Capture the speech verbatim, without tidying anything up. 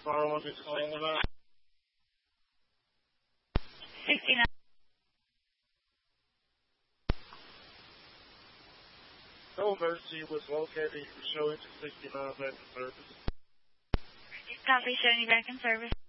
Car one is calling about. sixty-nine. No emergency was located. Showing to sixty-nine back in service. Copy, showing you back in service.